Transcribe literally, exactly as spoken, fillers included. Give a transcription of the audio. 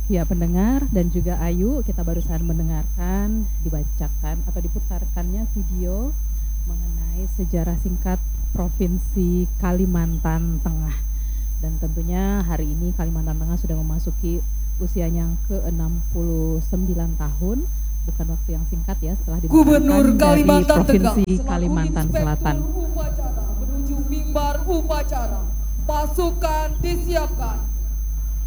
Ya pendengar dan juga Ayu, kita barusan mendengarkan, dibacakan atau diputarkannya video mengenai sejarah singkat Provinsi Kalimantan Tengah. Dan tentunya hari ini Kalimantan Tengah sudah memasuki usianya yang ke enam puluh sembilan tahun, bukan waktu yang singkat ya setelah Gubernur dari Kalimantan Provinsi Tengah, Kalimantan Selatan. Upacara menuju mimbar upacara. Pasukan disiapkan.